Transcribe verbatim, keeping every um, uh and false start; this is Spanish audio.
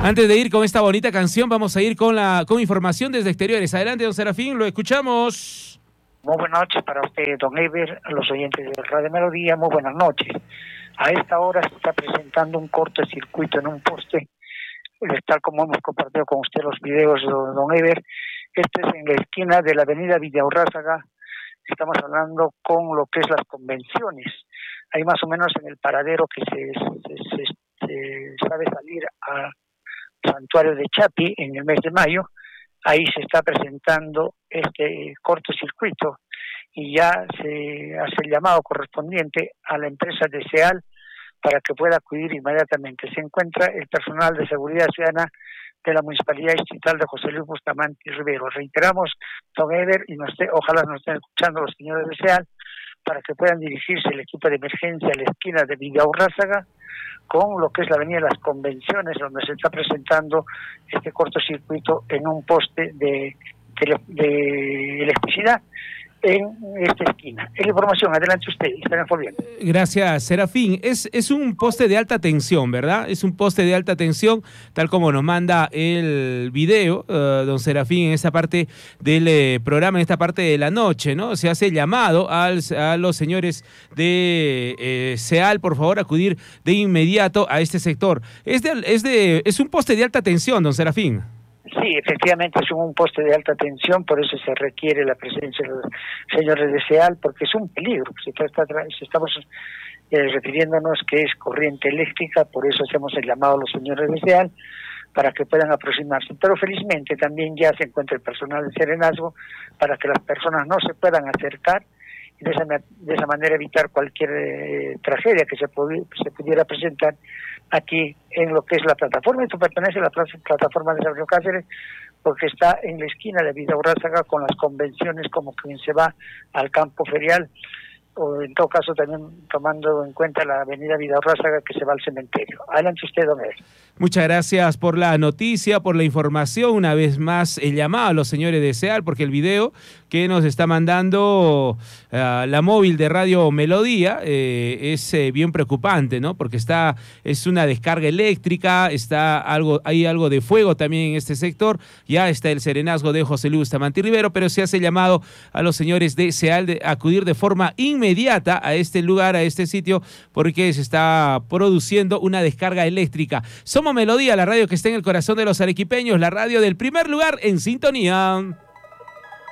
Antes de ir con esta bonita canción, vamos a ir con la con información desde exteriores. Adelante, don Serafín, lo escuchamos. Muy buenas noches para usted, don Ever, a los oyentes de Radio Melodía, muy buenas noches. A esta hora se está presentando un cortocircuito en un poste, tal como hemos compartido con usted los videos, don, don Ever. Este es en la esquina de la avenida Villaurrázaga. Estamos hablando con lo que es las convenciones. Hay más o menos en el paradero que se, se, se, se sabe salir a Santuario de Chapi en el mes de mayo. Ahí se está presentando este cortocircuito y ya se hace el llamado correspondiente a la empresa de SEAL para que pueda acudir inmediatamente. Se encuentra el personal de seguridad ciudadana de la Municipalidad Distrital de José Luis Bustamante Rivero. Reiteramos, don Ever, y nos, ojalá nos estén escuchando los señores de SEAL, para que puedan dirigirse el equipo de emergencia a la esquina de Villaurrázaga con lo que es la avenida de las Convenciones, donde se está presentando este cortocircuito en un poste de, de, de electricidad en esta esquina. Es la información, adelante usted, estarán volviendo. Gracias, Serafín. Es, es un poste de alta tensión, ¿verdad? Es un poste de alta tensión, tal como nos manda el video, uh, don Serafín, en esta parte del eh, programa, en esta parte de la noche, ¿no? Se hace llamado al, a los señores de eh, SEAL, por favor, acudir de inmediato a este sector. Es, de, es, de, es un poste de alta tensión, don Serafín. Sí, efectivamente es un poste de alta tensión, por eso se requiere la presencia de los señores de SEAL, porque es un peligro. Si, está, si estamos eh, refiriéndonos que es corriente eléctrica, por eso hacemos el llamado a los señores de SEAL para que puedan aproximarse. Pero felizmente también ya se encuentra el personal de serenazgo para que las personas no se puedan acercar y de esa, de esa manera evitar cualquier eh, tragedia que se, se pudiera presentar aquí en lo que es la plataforma. Esto pertenece a la plataforma de Sergio Cáceres porque está en la esquina de Villaurrázaga con las convenciones, como quien se va al campo ferial, o en todo caso también tomando en cuenta la avenida Villaurrázaga que se va al cementerio. Adelante usted, don Ever. Muchas gracias por la noticia, por la información. Una vez más el llamado a los señores de SEAL, porque el video que nos está mandando uh, la móvil de Radio Melodía eh, es eh, bien preocupante, ¿no? Porque está es una descarga eléctrica, está algo hay algo de fuego también en este sector. Ya está el serenazgo de José Luis Bustamante Rivero, pero se hace llamado a los señores de SEAL de acudir de forma inmediata a este lugar, a este sitio, porque se está produciendo una descarga eléctrica. Somos Melodía, la radio que está en el corazón de los arequipeños, la radio del primer lugar en sintonía.